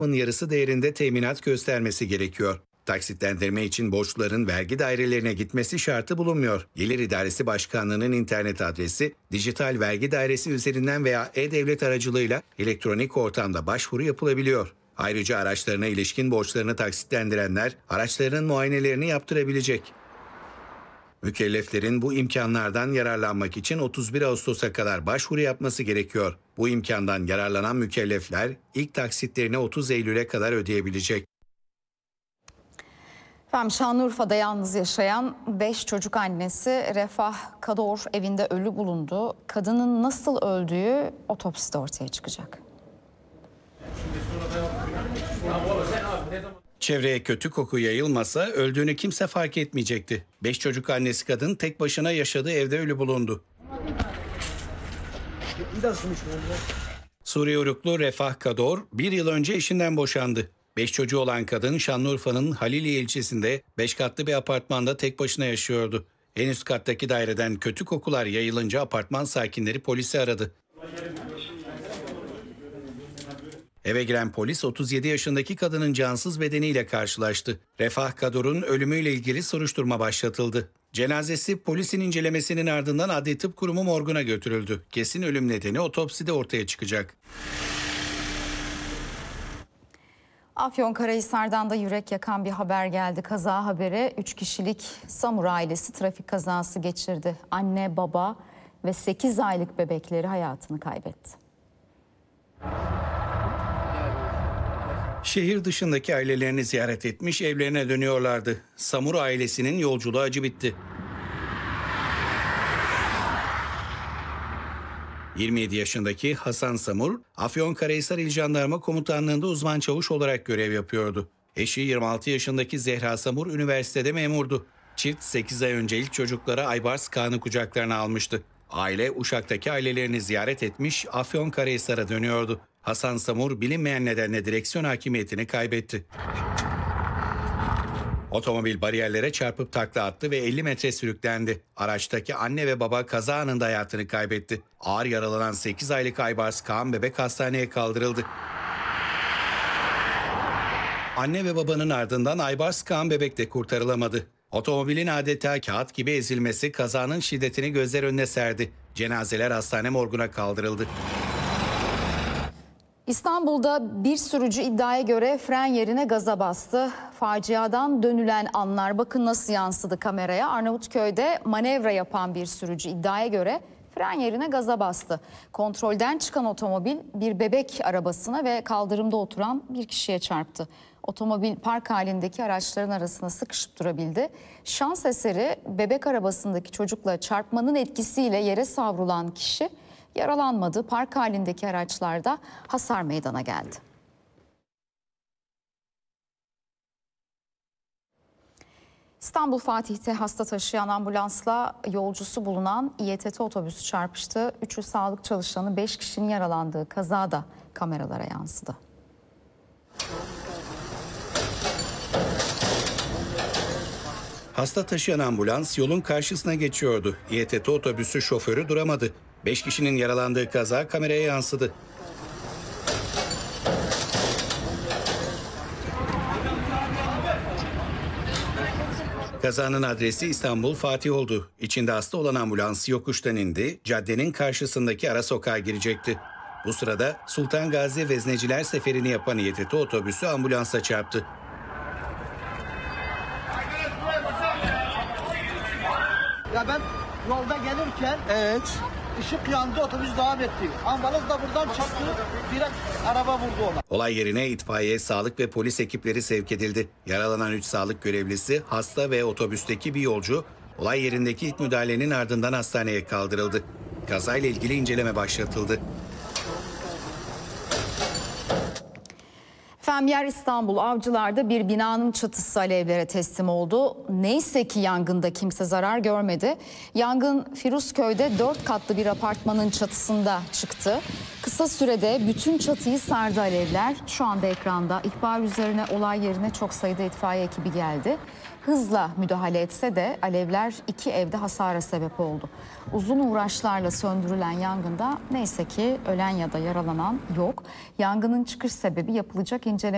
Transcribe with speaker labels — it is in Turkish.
Speaker 1: yarısı değerinde teminat göstermesi gerekiyor. Taksitlendirme için borçluların vergi dairelerine gitmesi şartı bulunmuyor. Gelir İdaresi Başkanlığı'nın internet adresi, dijital vergi dairesi üzerinden veya e-devlet aracılığıyla elektronik ortamda başvuru yapılabiliyor. Ayrıca araçlarına ilişkin borçlarını taksitlendirenler araçlarının muayenelerini yaptırabilecek. Mükelleflerin bu imkanlardan yararlanmak için 31 Ağustos'a kadar başvuru yapması gerekiyor. Bu imkandan yararlanan mükellefler ilk taksitlerini 30 Eylül'e kadar ödeyebilecek.
Speaker 2: Efendim, Şanlıurfa'da yalnız yaşayan 5 çocuk annesi Refah Kador evinde ölü bulundu. Kadının nasıl öldüğü otopside ortaya çıkacak.
Speaker 1: Çevreye kötü koku yayılmasa öldüğünü kimse fark etmeyecekti. 5 çocuk annesi kadın tek başına yaşadığı evde ölü bulundu. Suriye uyruklu Refah Kador 1 yıl önce eşinden boşandı. 5 çocuğu olan kadın Şanlıurfa'nın Haliliye ilçesinde 5 katlı bir apartmanda tek başına yaşıyordu. En üst kattaki daireden kötü kokular yayılınca apartman sakinleri polisi aradı. Eve giren polis 37 yaşındaki kadının cansız bedeniyle karşılaştı. Refah Kador'un ölümüyle ilgili soruşturma başlatıldı. Cenazesi polisin incelemesinin ardından Adli Tıp Kurumu morguna götürüldü. Kesin ölüm nedeni otopside ortaya çıkacak.
Speaker 2: Afyonkarahisar'dan da yürek yakan bir haber geldi. Kaza haberi, 3 kişilik Samur ailesi trafik kazası geçirdi. Anne, baba ve 8 aylık bebekleri hayatını kaybetti.
Speaker 1: Şehir dışındaki ailelerini ziyaret etmiş, evlerine dönüyorlardı. Samur ailesinin yolculuğu acı bitti. 27 yaşındaki Hasan Samur, Afyonkarahisar İl Jandarma Komutanlığı'nda uzman çavuş olarak görev yapıyordu. Eşi 26 yaşındaki Zehra Samur üniversitede memurdu. Çift 8 ay önce ilk çocukları Aybars Kaan'ı kucaklarına almıştı. Aile Uşak'taki ailelerini ziyaret etmiş, Afyonkarahisar'a dönüyordu. Hasan Samur bilinmeyen nedenle direksiyon hakimiyetini kaybetti. Otomobil bariyerlere çarpıp takla attı ve 50 metre sürüklendi. Araçtaki anne ve baba kaza anında hayatını kaybetti. Ağır yaralanan 8 aylık Aybars Kaan bebek hastaneye kaldırıldı. Anne ve babanın ardından Aybars Kaan bebek de kurtarılamadı. Otomobilin adeta kağıt gibi ezilmesi kazanın şiddetini gözler önüne serdi. Cenazeler hastane morguna kaldırıldı.
Speaker 2: İstanbul'da bir sürücü iddiaya göre fren yerine gaza bastı. Faciadan dönülen anlar bakın nasıl yansıdı kameraya. Arnavutköy'de manevra yapan bir sürücü iddiaya göre fren yerine gaza bastı. Kontrolden çıkan otomobil bir bebek arabasına ve kaldırımda oturan bir kişiye çarptı. Otomobil park halindeki araçların arasına sıkışıp durabildi. Şans eseri bebek arabasındaki çocukla çarpmanın etkisiyle yere savrulan kişi yaralanmadı. Park halindeki araçlarda hasar meydana geldi. İstanbul Fatih'te hasta taşıyan ambulansla yolcusu bulunan İETT otobüsü çarpıştı. 3'ü sağlık çalışanı, 5 kişinin yaralandığı kazada kameralara yansıdı.
Speaker 1: Hasta taşıyan ambulans yolun karşısına geçiyordu. İETT otobüsü şoförü duramadı. 5 kişinin yaralandığı kaza kameraya yansıdı. Kazanın adresi İstanbul Fatih oldu. İçinde hasta olan ambulans yokuştan indi, caddenin karşısındaki ara sokağa girecekti. Bu sırada Sultan Gazi Vezneciler seferini yapan İETT otobüsü ambulansa çarptı.
Speaker 3: Ya ben yolda gelirken ışık yandı, otobüs devam etti. Ambulans da buradan çarptı, direkt araba vurdu ona.
Speaker 1: Olay yerine itfaiye, sağlık ve polis ekipleri sevk edildi. Yaralanan 3 sağlık görevlisi, hasta ve otobüsteki bir yolcu olay yerindeki ilk müdahalenin ardından hastaneye kaldırıldı. Kazayla ilgili inceleme başlatıldı.
Speaker 2: Yer İstanbul Avcılar'da bir binanın çatısı alevlere teslim oldu. Neyse ki yangında kimse zarar görmedi. Yangın Firuzköy'de 4 katlı bir apartmanın çatısında çıktı. Kısa sürede bütün çatıyı sardı alevler. Şu anda ekranda ihbar üzerine olay yerine çok sayıda itfaiye ekibi geldi. Hızla müdahale etse de alevler 2 evde hasara sebep oldu. Uzun uğraşlarla söndürülen yangında neyse ki ölen ya da yaralanan yok. Yangının çıkış sebebi yapılacak inceleme